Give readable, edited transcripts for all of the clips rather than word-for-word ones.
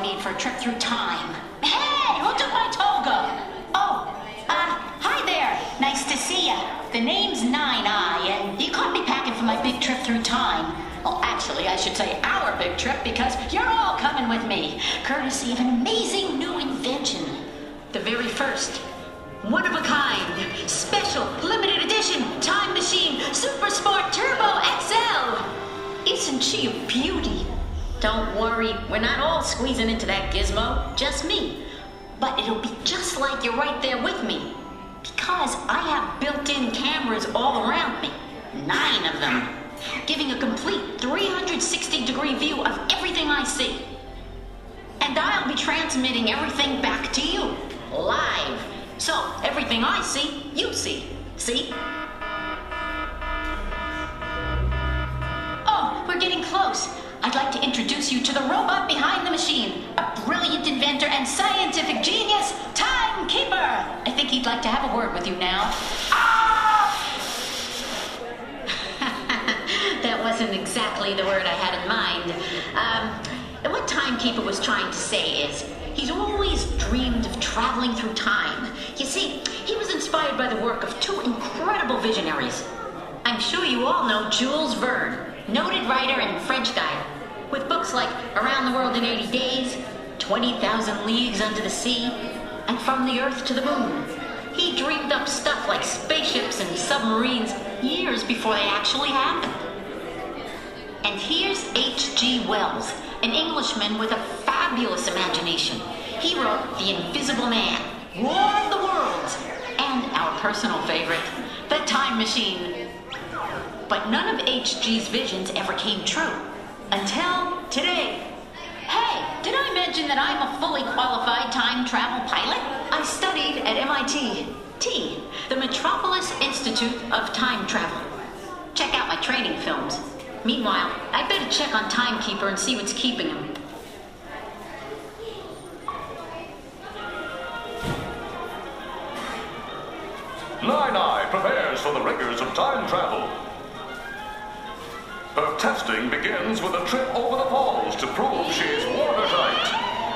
need for a trip through time. Hey, who took my toga? Oh, hi there. Nice to see ya. The name's Nine Eye, and you caught me packing for my big trip through time. Well, actually, I should say our big trip, because you're all coming with me, courtesy of an amazing new invention. The very first, one-of-a-kind, special, limited edition, time machine, Super Sport Turbo XL. Isn't she a beauty? Don't worry, we're not all squeezing into that gizmo, just me. But it'll be just like you're right there with me, because I have built-in cameras all around me, 9 of them, giving a complete 360-degree view of everything I see. And I'll be transmitting everything back to you, live. So, everything I see, you see. See? Oh, we're getting close. I'd like to introduce you to the robot behind the machine, a brilliant inventor and scientific genius, Timekeeper. I think he'd like to have a word with you now. Ah! That wasn't exactly the word I had in mind. What Timekeeper was trying to say is, he's always dreamed of traveling through time. You see, he was inspired by the work of 2 incredible visionaries. I'm sure you all know Jules Verne, noted writer and French guy, with books like Around the World in 80 Days, 20,000 Leagues Under the Sea, and From the Earth to the Moon. He dreamed up stuff like spaceships and submarines years before they actually happened. And here's H.G. Wells, an Englishman with a fabulous imagination. He wrote The Invisible Man, War of the Worlds, and our personal favorite, The Time Machine. But none of H.G.'s visions ever came true. Until today. Hey, did I mention that I'm a fully qualified time travel pilot? I studied at MIT, the Metropolis Institute of Time Travel. Check out my training films. Meanwhile, I better check on Timekeeper and see what's keeping him. Nine Eye prepares for the rigors of time travel. Her testing begins with a trip over the falls to prove she's watertight.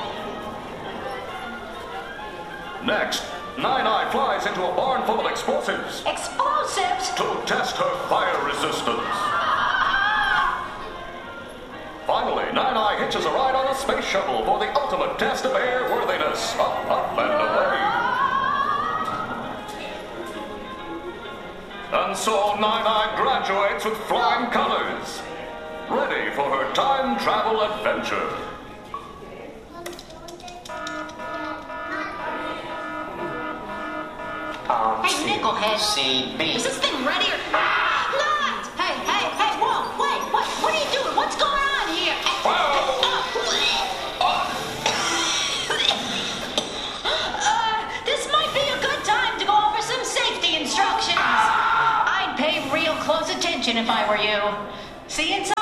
Next, Nine Eye flies into a barn full of explosives. Explosives? To test her fire resistance. Finally, Nine Eye hitches a ride on a space shuttle for the ultimate test of airworthiness. Up, up, and away. And so Nine Eye graduates with flying colors, ready for her time travel adventure. Hey, Nickelhead. CB. Is this thing ready or not? Hey, whoa, wait, what are you doing? What's going on here? This might be a good time to go over some safety instructions. I'd pay real close attention if I were you. See you inside.